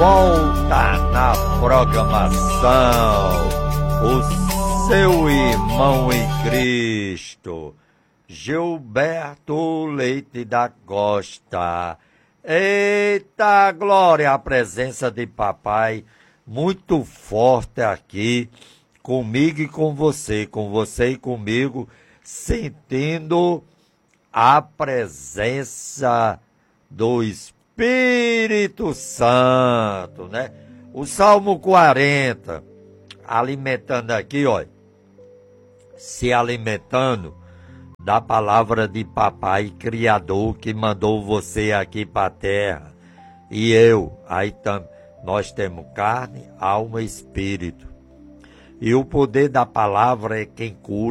volta na programação, o seu irmão em Cristo, Gilberto Leite da Costa. Eita glória, a presença de papai muito forte aqui, comigo e com você e comigo, sentindo a presença do Espírito Santo, né? O Salmo 40, alimentando aqui, ó, se alimentando da palavra de papai criador que mandou você aqui para a terra. E eu, nós temos carne, alma e espírito. E o poder da palavra é quem cura.